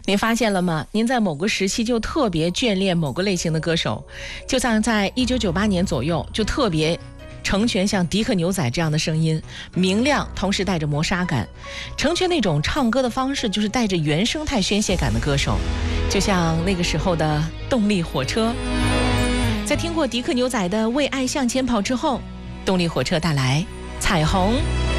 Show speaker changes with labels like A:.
A: 您发现了吗？您在某个时期就特别眷恋某个类型的歌手，就像在1998年左右就特别成全像迪克牛仔这样的声音，明亮同时带着磨砂感，成全那种唱歌的方式就是带着原生态宣泄感的歌手，就像那个时候的动力火车。在听过迪克牛仔的《为爱向前跑》之后，动力火车带来彩虹。